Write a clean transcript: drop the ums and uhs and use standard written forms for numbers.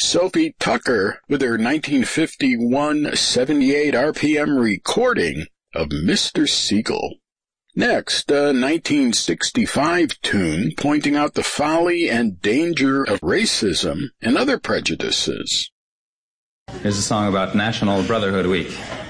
Sophie Tucker with her 1951 78 RPM recording of Mr. Siegel. Next, a 1965 tune pointing out the folly and danger of racism and other prejudices. Here's a song about National Brotherhood Week.